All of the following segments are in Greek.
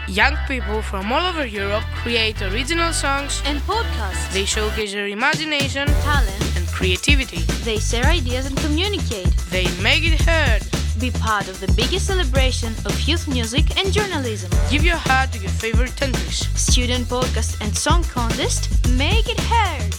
Young people from all over Europe create original songs and podcasts. They showcase their imagination, talent, and creativity. They share ideas and communicate. They make it heard. Be part of the biggest celebration of youth music and journalism. Give your heart to your favorite countries. Student podcast and song contest. Make it heard.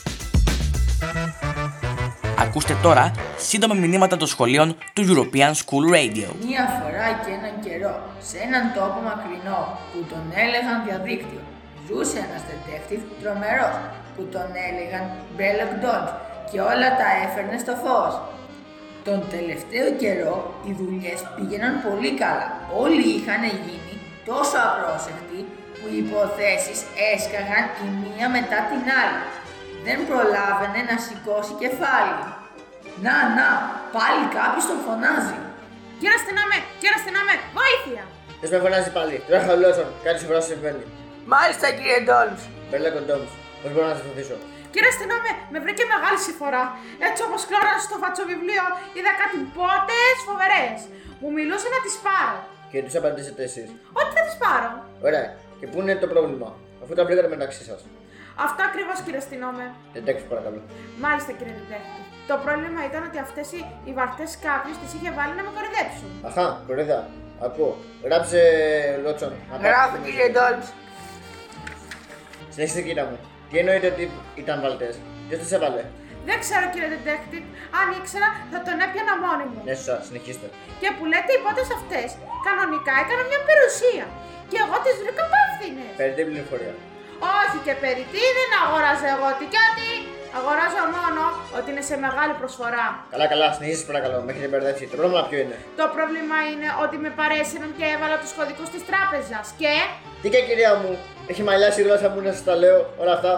Ακούστε τώρα σύντομα μηνύματα των σχολείων του European School Radio. Μία φορά και έναν καιρό, σε έναν τόπο μακρινό που τον έλεγαν διαδίκτυο, ζούσε ένας detective τρομερός που τον έλεγαν Sherlock Holmes και όλα τα έφερνε στο φως. Τον τελευταίο καιρό οι δουλειές πήγαιναν πολύ καλά. Όλοι είχαν γίνει τόσο απρόσεκτοι που οι υποθέσεις έσκαγαν η μία μετά την άλλη. Δεν προλάβαινε να σηκώσει κεφάλι. Να, πάλι κάποιος τον φωνάζει. Κύριε αστυνόμε, βοήθεια! Ποιος με φωνάζει πάλι, τώρα χαλώσον, κάτι σοβαρό συμβαίνει. Μάλιστα κύριε Ντόλμς. Sherlock Holmes, πώς μπορώ να σας βοηθήσω? Κύριε αστυνόμε, με βρήκε μεγάλη συμφορά. Έτσι όπως κλώρασα στο φατσοβιβλίο, είδα κάτι πότες φοβερές. Μου μιλούσε να τις πάρω. Και τους απαντήσετε εσείς? Ότι θα τις πάρω. Ωραία, και πού είναι το πρόβλημα, αφού τα βρήκατε μεταξύ σας? Αυτό ακριβώς κύριε αστυνόμε. Detective παρακαλώ. Μάλιστα κύριε Detective. Το πρόβλημα ήταν ότι αυτές οι βαρτές κάποιος τις είχε βάλει να με κορυδέψουν. Αχα, κορυδά. Ακούω. Γράψε Λότσον. Γράφω κύριε Ντόλμς. Συνέχισε κύριε μου. Τι εννοείται ότι ήταν βαλτές? Ποιος τις έβαλε? Δεν ξέρω κύριε Detective. Αν ήξερα θα τον έπιανα μόνη μου. Ναι, σωστά, συνεχίστε. Και που λέτε οι πότες αυτές κανονικά έκαναν μια περιουσία. Και εγώ τις βρήκα πάφθηνες. Περί την πληροφορία. Όχι και περί τι δεν αγόραζα εγώ κάτι. Αγοράζω μόνο ότι είναι σε μεγάλη προσφορά. Καλά, συνεχίστε παρακαλώ, με έχετε μπερδέψει. Το πρόβλημα ποιο είναι? Το πρόβλημα είναι ότι με παρέσυραν και έβαλα τους κωδικούς της τράπεζας και... Τι και κυρία μου, έχει μαλλιάσει η γλώσσα μου να σας τα λέω όλα αυτά.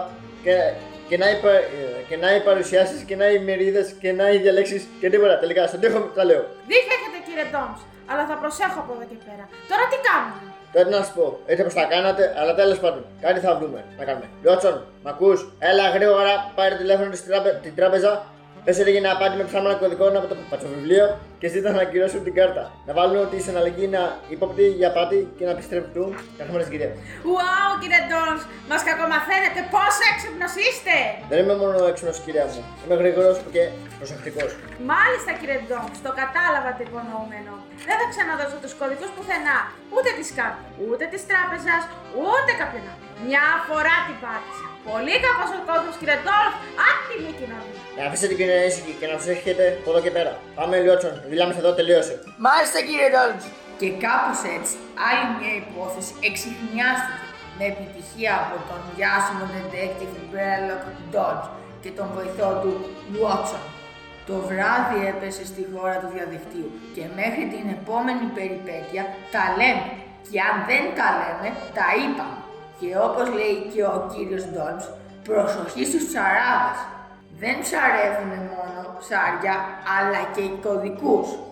Και να οι παρουσιάσεις, και να οι μερίδες, και να οι διαλέξεις και τίποτα. Τελικά, στον τοίχο τα λέω. Δίκιο έχετε κύριε Ντόμς, αλλά θα προσέχω από εδώ και πέρα. Τώρα τι κάνουμε? Τώρα τι να σου πω, έτσι όπως τα κάνατε, αλλά τέλος πάντων, κάτι θα βρούμε να κάνουμε. Λότσον, μ' ακούς? Έλα γρήγορα, πάρε τηλέφωνο στην τράπεζα. Πες έλεγε να πάτε με ψάματα κωδικών από το πατσοβιβλίο και ζήτα να ακυρώσουν την κάρτα. Να βάλουν ότι η συναλλαγή είναι ύποπτη για απάτη και να επιστρέφουν τα χρήματα στην κυρία. Ουάου κύριε Ντόμς, μας κακομαθαίνετε, πόσο έξυπνος είστε! Δεν είμαι μόνο έξυπνος κυρία μου, είμαι γρήγορος και προσεκτικός. Μάλιστα κύριε Ντόμς, το κατάλαβα το υπονοούμενο. Δεν θα ξαναδώσω τους κωδικούς πουθενά, ούτε της κάρτας, ούτε της τράπεζας, ούτε κάποιον άλλο. Μια φορά την πάτησα. Πολύ κακός ο κόσμος κύριε Ντόμς, άτιμη κοινωνία. Να αφήσετε την κοινωνία ήσυχη και να προσέχετε από εδώ και πέρα. Πάμε Λιότσον, μιλάμε εδώ, τελείωσε. Μάλιστα κύριε Ντόλμς. Και κάπως έτσι, άλλη μια υπόθεση εξιχνιάστηκε με επιτυχία από τον διάσημο detective Sherlock Holmes και τον βοηθό του Watson. Το βράδυ έπεσε στη χώρα του διαδικτύου και μέχρι την επόμενη περιπέτεια τα λέμε. Και αν δεν τα λέμε, τα είπαμε. Και όπως λέει και ο κύριος Ντόλμς, προσοχή στους ψαράδες. Δεν ψαρεύουνε μόνο ψάρια, αλλά και οι κωδικούς.